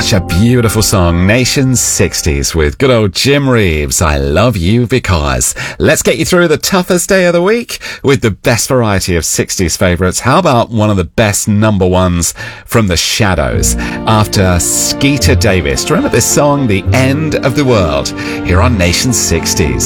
Such a beautiful song, Nation's 60s with good old Jim Reeves. I love you because. Let's get you through the toughest day of the week with the best variety of 60s favourites. How about one of the best number ones from The Shadows after Skeeter Davis? Remember this song, The End of the World, here on Nation's 60s.